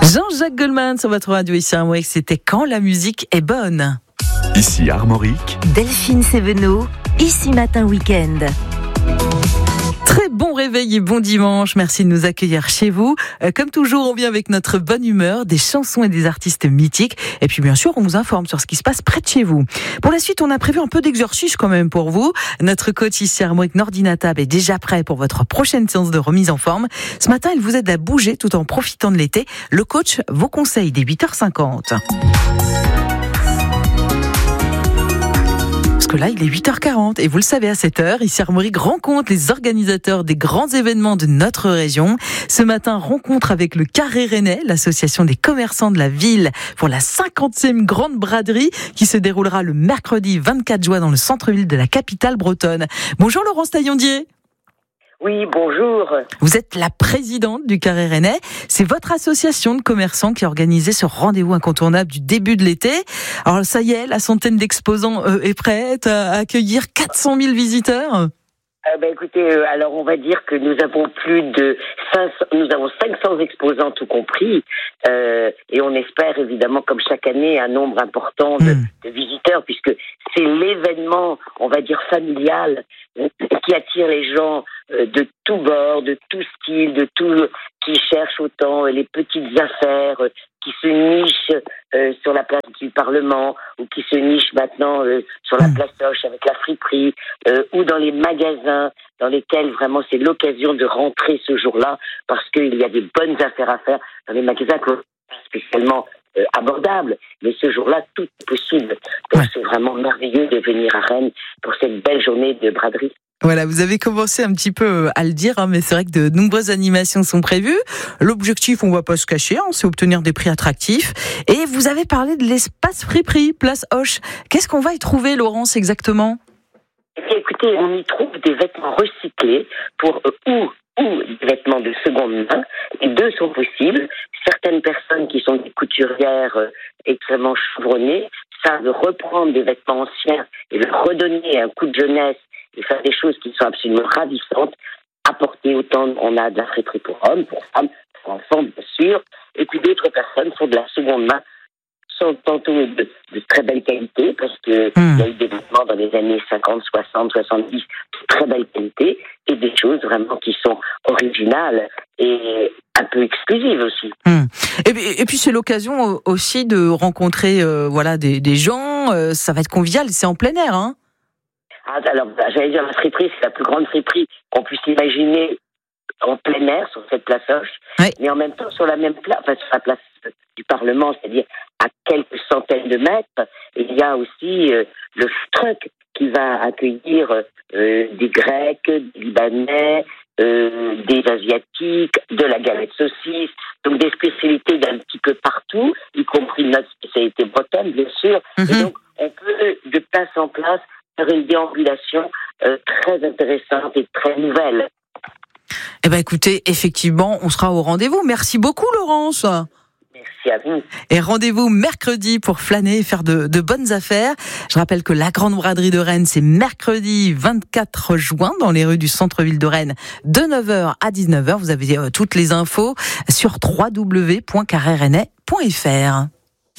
Jean-Jacques Goldman sur votre radio ici à Armorique, c'était Quand la musique est bonne. Ici Armorique. Delphine Sévenot, ici Matin Week-end. Très bon réveil et bon dimanche, merci de nous accueillir chez vous. Comme toujours, on vient avec notre bonne humeur, des chansons et des artistes mythiques. Et puis bien sûr, on vous informe sur ce qui se passe près de chez vous. Pour la suite, on a prévu un peu d'exercice quand même pour vous. Notre coach ici à Armorique, Nordi Natab, est déjà prêt pour votre prochaine séance de remise en forme. Ce matin, il vous aide à bouger tout en profitant de l'été. Le coach vous conseille dès 8h50. Que là, il est 8h40 et vous le savez, à 7h, ici Armorique rencontre les organisateurs des grands événements de notre région. Ce matin, rencontre avec le Carré Rennais, l'association des commerçants de la ville, pour la 50e grande braderie qui se déroulera le mercredi 24 juin dans le centre-ville de la capitale bretonne. Bonjour Laurence Taillandier. Oui, bonjour. Vous êtes la présidente du Carré Rennais. C'est votre association de commerçants qui a organisé ce rendez-vous incontournable du début de l'été. Alors ça y est, la centaine d'exposants est prête à accueillir 400 000 visiteurs. Écoutez, alors on va dire que nous avons nous avons 500 exposants tout compris, et on espère évidemment, comme chaque année, un nombre important de visiteurs, puisque c'est l'événement, on va dire familial, qui attire les gens de tous bords, de tout style, de tout, qui cherchent autant les petites affaires, qui se nichent sur la place du Parlement, ou qui se nichent maintenant sur la place Hoche avec la friperie, ou dans les magasins dans lesquels vraiment c'est l'occasion de rentrer ce jour-là, parce qu'il y a des bonnes affaires à faire dans les magasins qui sont pas spécialement abordables, mais ce jour-là tout est possible. Donc c'est vraiment merveilleux de venir à Rennes pour cette belle journée de braderie. Voilà, vous avez commencé un petit peu à le dire, mais c'est vrai que de nombreuses animations sont prévues. L'objectif, on ne va pas se cacher, c'est obtenir des prix attractifs. Et vous avez parlé de l'espace friperie, place Hoche. Qu'est-ce qu'on va y trouver, Laurence, exactement ? Écoutez, on y trouve des vêtements recyclés ou des vêtements de seconde main. Les deux sont possibles. Certaines personnes qui sont des couturières extrêmement chevronnées savent reprendre des vêtements anciens et leur redonner un coup de jeunesse et faire des choses qui sont absolument ravissantes, apporter autant, on a de la friperie pour hommes, pour femmes, pour enfants, bien sûr, et puis d'autres personnes font de la seconde main, sont tantôt de très belle qualité, parce que il y a eu des vêtements dans les années 50, 60, 70, de très belle qualité, et des choses vraiment qui sont originales et un peu exclusives aussi. Et puis c'est l'occasion aussi de rencontrer des gens, ça va être convivial, c'est en plein air, hein. Alors, j'allais dire, la friperie, c'est la plus grande friperie qu'on puisse imaginer en plein air sur cette place Hoche, mais en même temps sur la même place, sur la place du Parlement, c'est-à-dire à quelques centaines de mètres, il y a aussi le truck qui va accueillir des Grecs, des Libanais, des Asiatiques, de la galette saucisse, donc des spécialités d'un petit peu partout, y compris notre spécialité bretonne, bien sûr. Et donc, on peut, de place en place, faire une déambulation très intéressante et très nouvelle. Écoutez, effectivement, on sera au rendez-vous. Merci beaucoup, Laurence. Merci à vous. Et rendez-vous mercredi pour flâner et faire de bonnes affaires. Je rappelle que la Grande Braderie de Rennes, c'est mercredi 24 juin dans les rues du centre-ville de Rennes de 9h à 19h. Vous avez toutes les infos sur www.carrerennais.fr.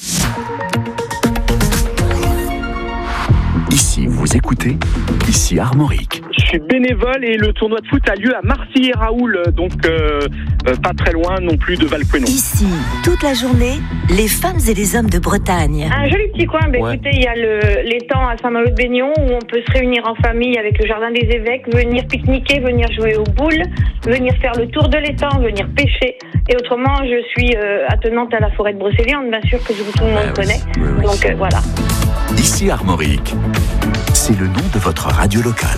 Ici, vous écoutez, ici Armorique. Je suis bénévole et le tournoi de foot a lieu à Marcilly-et-Raoul, donc pas très loin non plus de Valpouénon. Ici, toute la journée, les femmes et les hommes de Bretagne. Un joli petit coin, écoutez, il y a l'étang à Saint-Malo-de-Baignon où on peut se réunir en famille avec le jardin des évêques, venir pique-niquer, venir jouer aux boules, venir faire le tour de l'étang, venir pêcher. Et autrement, je suis attenante à la forêt de Brocéliande, bien sûr, que tout le monde connaît. Oui. Donc voilà. Ici Armorique, c'est le nom de votre radio locale.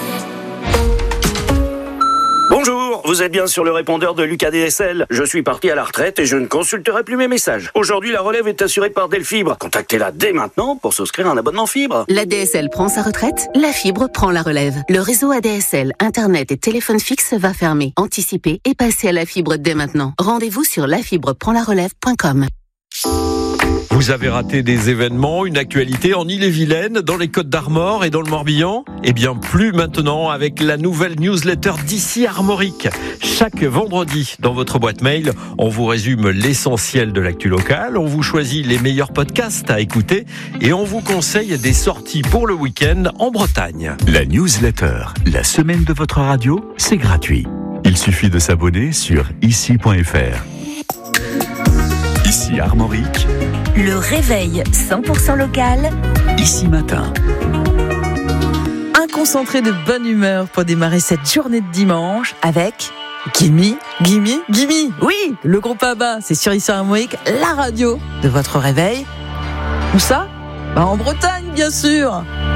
Bonjour, vous êtes bien sur le répondeur de Lucas DSL. Je suis parti à la retraite et je ne consulterai plus mes messages. Aujourd'hui, la relève est assurée par Delfibre. Contactez-la dès maintenant pour souscrire un abonnement fibre. La DSL prend sa retraite, la fibre prend la relève. Le réseau ADSL, Internet et téléphone fixe va fermer. Anticipez et passez à la fibre dès maintenant. Rendez-vous sur lafibreprendlarelève.com. Vous avez raté des événements, une actualité en Ille-et-Vilaine, dans les Côtes-d'Armor et dans le Morbihan ? Eh bien, plus maintenant avec la nouvelle newsletter d'ici Armorique. Chaque vendredi, dans votre boîte mail, on vous résume l'essentiel de l'actu locale, on vous choisit les meilleurs podcasts à écouter et on vous conseille des sorties pour le week-end en Bretagne. La newsletter, la semaine de votre radio, c'est gratuit. Il suffit de s'abonner sur ici.fr. Ici Armorique, Le réveil 100% local. Ici Matin. Un concentré de bonne humeur pour démarrer cette journée de dimanche avec Gimme. Oui, le groupe ABBA, c'est sur Ici Armorique, la radio de votre réveil. Où ça ? En Bretagne, bien sûr.